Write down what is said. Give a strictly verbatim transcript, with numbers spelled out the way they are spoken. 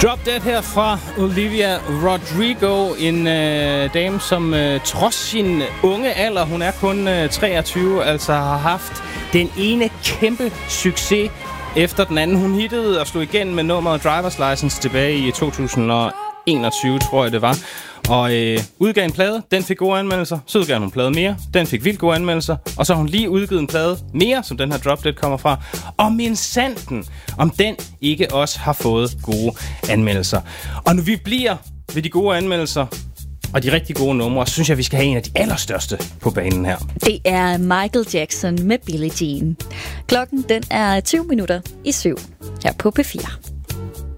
Drop Dead her fra Olivia Rodrigo, en øh, dame, som øh, trods sin unge alder, hun er kun øh, treogtyve, altså har haft den ene kæmpe succes efter den anden. Hun hittede og slog igen med nummeret Driver's License tilbage i to tusind og enogtyve, tror jeg det var. Og øh, udgav en plade, den fik gode anmeldelser. Så udgav hun en plade mere, den fik vildt gode anmeldelser. Og så har hun lige udgivet en plade mere, som den her Drop Dead kommer fra. Og min sanden, om den ikke også har fået gode anmeldelser. Og nu vi bliver ved de gode anmeldelser og de rigtig gode numre, så synes jeg, vi skal have en af de allerstørste på banen her. Det er Michael Jackson med Billie Jean. Klokken den er tyve minutter i syv her på P fire.